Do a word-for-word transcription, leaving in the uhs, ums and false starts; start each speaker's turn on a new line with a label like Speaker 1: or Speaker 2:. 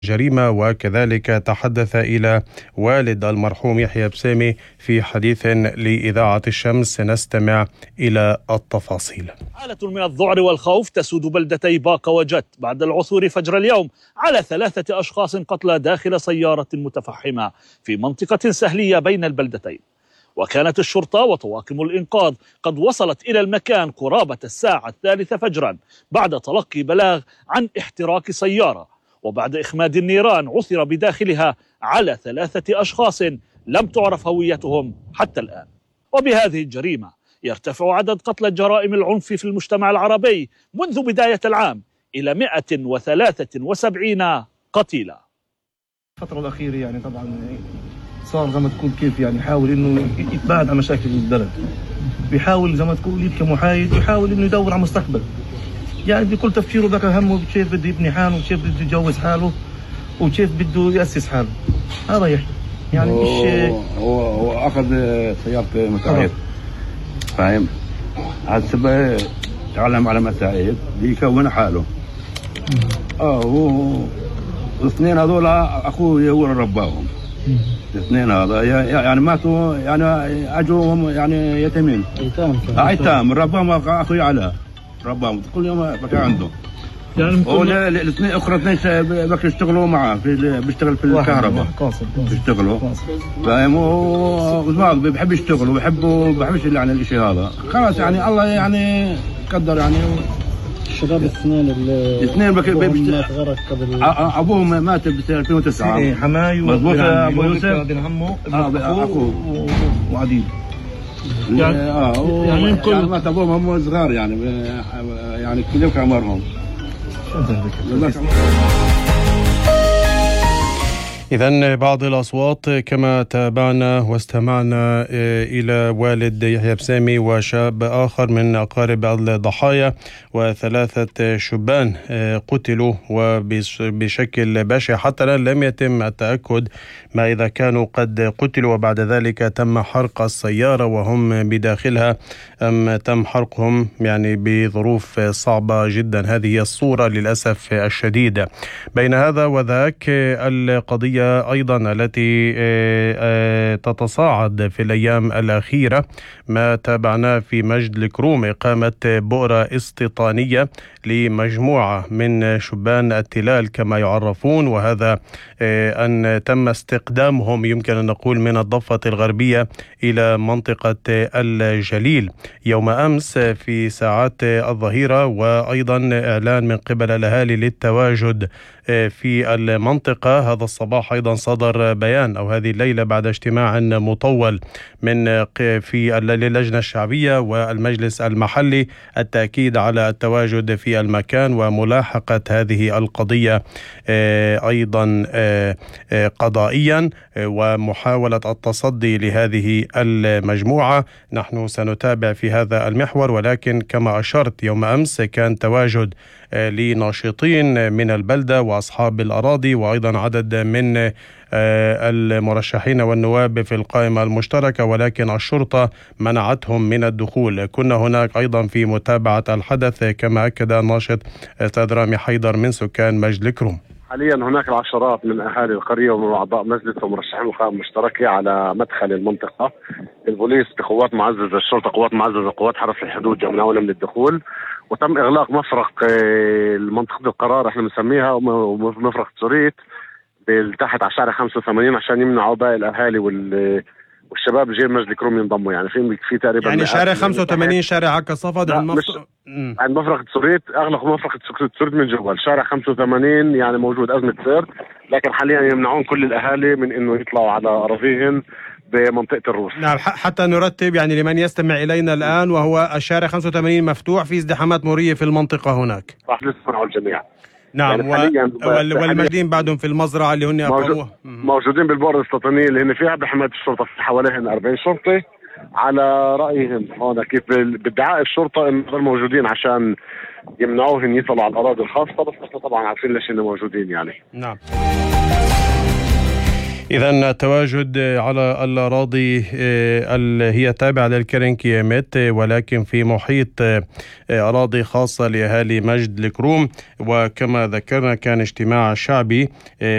Speaker 1: جريمة، وكذلك تحدث إلى والد المرحوم يحيى بسامي في حديث لإذاعة الشمس. نستمع إلى التفاصيل.
Speaker 2: حالة من الذعر والخوف تسود بلدتي باقة وجت بعد العثور فجر اليوم على ثلاثة أشخاص قتلى داخل سيارة متفحمة في منطقة سهلية بين البلدتين. وكانت الشرطة وطواقم الإنقاذ قد وصلت إلى المكان قرابة الساعة الثالثة فجرا بعد تلقي بلاغ عن احتراق سيارة، وبعد إخماد النيران عثر بداخلها على ثلاثة أشخاص لم تعرف هويتهم حتى الآن. وبهذه الجريمة يرتفع عدد قتلى جرائم العنف في المجتمع العربي منذ بداية العام إلى مئة وثلاثة وسبعين قتيلا.
Speaker 3: الفترة الأخيرة يعني طبعا صار زي ما تقول كيف يعني يحاول إنه يتباعد عن مشاكل البلد، بيحاول زي ما تقول يبقى محايد، ويحاول إنه يدور على مستقبل. يعني بكل تفكيره ذاك همه كيف بده يبني حاله، وكيف بده يتجوز حاله، وكيف بده يأسس حاله. هذا يحكي يعني مش
Speaker 4: هو هو أخذ سيارة مساعد، فاهم؟ هسه تعلم على مساعد بيكون حاله. اه هو الاثنين هذول أخوه هو اللي رباهم. الاثنين هذا يعني ماتوا يعني أجوا يعني يتيمين. أيتام. أيتام رباهم أخوي علاء. رباهم كل يوم بكى عنده. يعني ولا الاثنين اخرى اثنين بكى يشتغلوا معاه في بيشتغل في الكهرباء. بيشتغلوا. فاهم؟ وما بيحب يشتغل وبيحب بيحبش يعني الشيء هذا. خلاص يعني الله يعني قدر يعني.
Speaker 3: الشباب الاثنين
Speaker 4: الاثنين بكى بيشتغل قبل ابوهم مات ب ألفين وتسعة.
Speaker 3: حماي
Speaker 4: مضبوط ابو يوسف
Speaker 3: بن عمه
Speaker 4: اخوه
Speaker 3: وعديد.
Speaker 4: يعني اه يعني يمكن يعني ما ابوهم هم صغار يعني يعني كلهم عمرهم.
Speaker 1: إذن بعض الأصوات كما تابعنا واستمعنا إلى والد يحيى بسامي وشاب آخر من أقارب الضحايا، وثلاثة شبان قتلوا وبشكل بشع. حتى الآن لم يتم التأكد ما إذا كانوا قد قتلوا وبعد ذلك تم حرق السيارة وهم بداخلها أم تم حرقهم يعني بظروف صعبة جدا. هذه الصورة للأسف الشديد. بين هذا وذاك القضية أيضا التي تتصاعد في الأيام الأخيرة ما تابعناه في مجد الكروم، إقامة بؤرة استيطانية لمجموعة من شبان التلال كما يعرفون، وهذا أن تم استقدامهم يمكن أن نقول من الضفة الغربية إلى منطقة الجليل يوم أمس في ساعات الظهيرة، وأيضا إعلان من قبل الأهالي للتواجد في المنطقة. هذا الصباح أيضا صدر بيان أو هذه الليلة بعد اجتماع مطول من في اللجنة الشعبية والمجلس المحلي التأكيد على التواجد في المكان وملاحقة هذه القضية أيضا قضائيا ومحاولة التصدي لهذه المجموعة. نحن سنتابع في هذا المحور، ولكن كما أشرت يوم أمس كان تواجد لناشطين من البلدة وأصحاب الأراضي وأيضا عدد من المرشحين والنواب في القائمة المشتركة، ولكن الشرطة منعتهم من الدخول. كنا هناك أيضا في متابعة الحدث كما أكد الناشط أستاذ رامي حيدر من سكان مجد الكروم.
Speaker 5: حاليا هناك العشرات من أهالي القرية ومن أعضاء مجلس ومرشحين القائمة المشتركة على مدخل المنطقة. البوليس بقوات معززة، الشرطة قوات معززة، قوات حرس الحدود يمنعون من الدخول، وتم إغلاق مفرق المنطقة القرار احنا بنسميها مفرق سوريت تحت على شارع خمسة وثمانين عشان يمنعوا باقي الأهالي وال والشباب جاي مجد الكروم ينضموا. يعني في في تقريبا
Speaker 1: يعني شارع خمسة وثمانين شارع عكا صفد عند
Speaker 5: مفرق عند مفرق سوريت، اغلقوا مفرق سوريت من جوا. شارع خمسة وثمانين يعني موجود أزمة سير، لكن حاليا يمنعون كل الأهالي من إنه يطلعوا على أراضيهم بمنطقة الروس.
Speaker 1: نعم، حتى نرتب يعني لمن يستمع إلينا الآن، وهو الشارع خمسة وثمانين مفتوح، في ازدحامات مرورية في المنطقة هناك.
Speaker 5: راح نسمعوا الجميع.
Speaker 1: نعم، يعني و... والموجودين بعدهم في المزرعة اللي هن
Speaker 5: موجود... موجودين بالبؤرة الاستيطانية اللي هن فيها بحماية الشرطة، في حواليهم أربعين شرطي على رأيهم هون كيف بادعاء الشرطة إنه غير موجودين عشان يمنعوهم يطلعوا على الأراضي الخاصة، بس احنا طبعا عارفين ليش إنه موجودين يعني.
Speaker 1: نعم. إذن التواجد على الأراضي اللي هي تابعة للكرنكيامات ولكن في محيط أراضي خاصة لأهالي مجد الكروم، وكما ذكرنا كان اجتماع شعبي